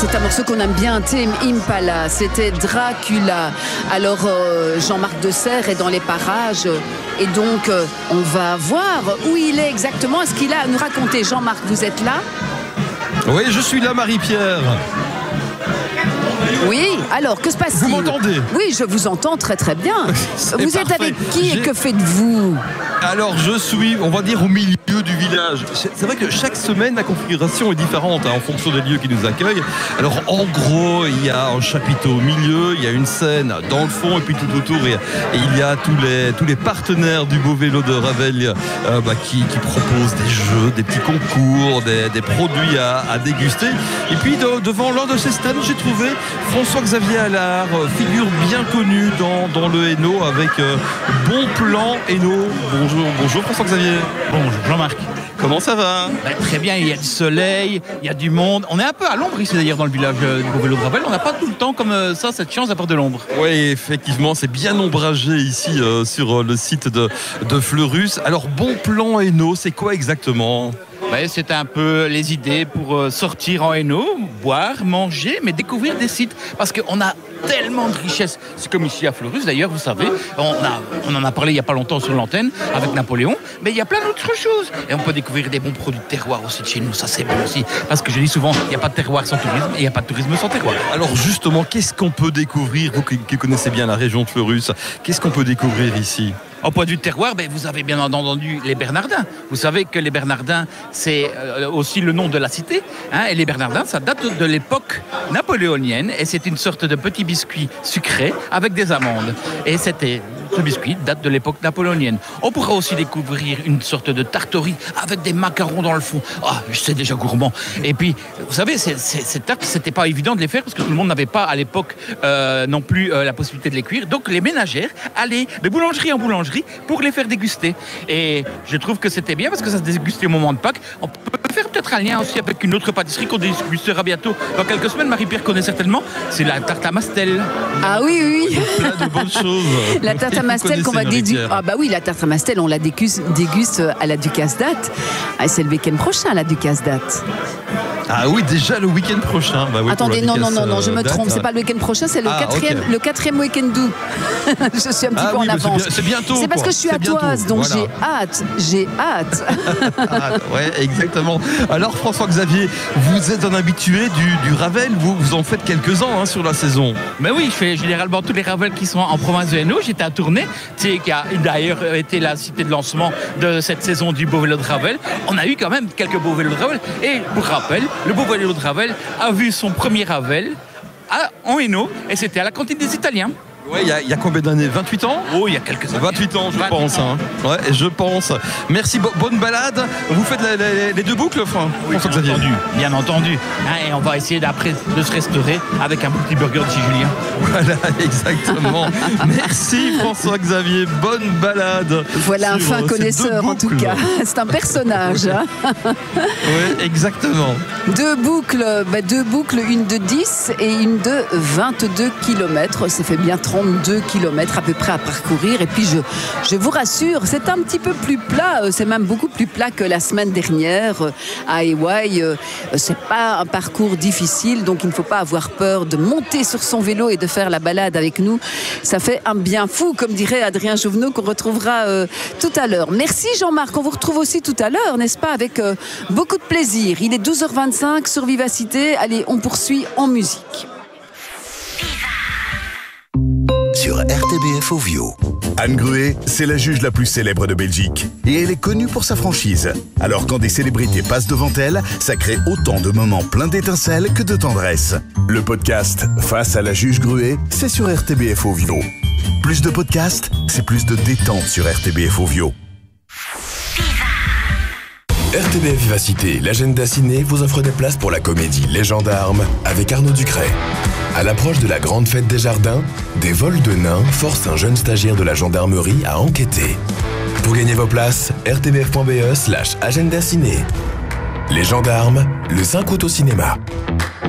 c'est un morceau qu'on aime bien, Tame Impala, c'était Dracula. Alors Jean-Marc Deserre est dans les parages et donc on va voir où il est exactement, ce qu'il a à nous raconter. Jean-Marc, vous êtes là? Oui, je suis là, Marie-Pierre. Oui, alors que se passe-t-il? Vous m'entendez? Oui, je vous entends très très bien. Vous êtes parfait. avec qui et que faites-vous? Alors je suis, on va dire, au milieu du village. C'est vrai que chaque semaine la configuration est différente en fonction des lieux qui nous accueillent. Alors en gros, il y a un chapiteau au milieu, il y a une scène dans le fond et puis tout autour et il y a tous les partenaires du beau vélo de Ravel qui proposent des jeux, des petits concours, des produits à déguster. Et puis devant l'un de ces stands, j'ai trouvé François-Xavier Allard, figure bien connue dans le Hainaut avec Bon Plan Hainaut. Bonjour François-Xavier. Bonjour Jean-Marc. Comment ça va? Très bien, il y a du soleil, il y a du monde. On est un peu à l'ombre ici d'ailleurs dans le village du Beau Vélo de Ravel. On n'a pas tout le temps comme ça cette chance d'avoir de l'ombre. Oui, effectivement, c'est bien ombragé ici sur le site de Fleurus. Alors Bon Plan Hainaut, c'est quoi exactement? C'est un peu les idées pour sortir en Hainaut, boire, manger, mais découvrir des sites. Parce qu'on a tellement de richesses. C'est comme ici à Fleurus d'ailleurs, vous savez. On en a parlé il n'y a pas longtemps sur l'antenne avec Napoléon. Mais il y a plein d'autres choses. Et on peut découvrir des bons produits de terroir aussi de chez nous. Ça, c'est bon aussi. Parce que je dis souvent, il n'y a pas de terroir sans tourisme et il n'y a pas de tourisme sans terroir. Alors justement, qu'est-ce qu'on peut découvrir, vous qui connaissez bien la région de Fleurus, qu'est-ce qu'on peut découvrir ici? Au point de vue terroir, vous avez bien entendu les Bernardins. Vous savez que les Bernardins, c'est aussi le nom de la cité. Et les Bernardins, ça date de l'époque napoléonienne. Et c'est une sorte de petit biscuit sucré avec des amandes. Et ce biscuit date de l'époque napoléonienne. On pourra aussi découvrir une sorte de tarterie avec des macarons dans le fond. C'est déjà gourmand. Et puis, vous savez, ces tartes, c'était pas évident de les faire parce que tout le monde n'avait pas à l'époque non plus la possibilité de les cuire. Donc, les ménagères allaient de boulangerie en boulangerie pour les faire déguster. Et je trouve que c'était bien parce que ça se dégustait au moment de Pâques. On peut faire peut-être un lien aussi avec une autre pâtisserie qu'on dégustera bientôt dans quelques semaines. Marie-Pierre connaît certainement. C'est la tarte à Mastel. Ah oui. Plein de bonnes choses. La tarte à Mastel qu'on va déguster. Ah bah oui, la tarte à Mastel, on la déguste à la Ducasse date. C'est le week-end prochain, la Ducasse date. Ah oui, déjà le week-end prochain. Oui, attendez, non, je me trompe. C'est pas le week-end prochain, c'est le quatrième week-end d'août. Je suis un petit peu en avance. C'est bientôt. C'est parce que je suis atoise, donc voilà. J'ai hâte. Ouais, exactement. Alors François-Xavier, vous êtes un habitué du Ravel, vous en faites quelques-uns sur la saison. Mais oui, je fais généralement tous les Ravels qui sont en province de Hainaut. J'étais à Tournai, qui a d'ailleurs été la cité de lancement de cette saison du Beau Vélo de Ravel. On a eu quand même quelques beaux vélos de Ravel. Et pour rappel, le Beau Vélo de Ravel a vu son premier Ravel en Hainaut et c'était à la cantine des Italiens. Oui, il y a combien d'années? 28 ans? Oh, il y a quelques années. 28 ans, je pense. Ouais, je pense. Merci, bonne balade. Vous faites les deux boucles, François-Xavier? Bien entendu. Et on va essayer d'après de se restaurer avec un petit burger de chez Julien. Voilà, exactement. Merci, François-Xavier. Bonne balade. Voilà un fin connaisseur, en tout cas. C'est un personnage. Oui, exactement. Deux boucles, une de 10 et une de 22 km. Ça fait bien 32 km à peu près à parcourir. Et puis, je vous rassure, c'est un petit peu plus plat. C'est même beaucoup plus plat que la semaine dernière à Ewaï. C'est pas un parcours difficile, donc il ne faut pas avoir peur de monter sur son vélo et de faire la balade avec nous. Ça fait un bien fou, comme dirait Adrien Jouvenot, qu'on retrouvera tout à l'heure. Merci Jean-Marc, on vous retrouve aussi tout à l'heure, n'est-ce pas, avec beaucoup de plaisir. Il est 12h25 sur Vivacité. Allez, on poursuit en musique. Sur RTBF Ovio. Anne Gruet, c'est la juge la plus célèbre de Belgique. Et elle est connue pour sa franchise. Alors quand des célébrités passent devant elle, ça crée autant de moments pleins d'étincelles que de tendresse. Le podcast Face à la juge Gruet, c'est sur RTBF Ovio. Plus de podcasts, c'est plus de détente sur RTBF Ovio. RTBF Vivacité, l'agenda ciné vous offre des places pour la comédie Les Gendarmes avec Arnaud Ducret. À l'approche de la grande fête des jardins, des vols de nains forcent un jeune stagiaire de la gendarmerie à enquêter. Pour gagner vos places, rtbf.be/agenda ciné. Les Gendarmes, le 5 août au cinéma.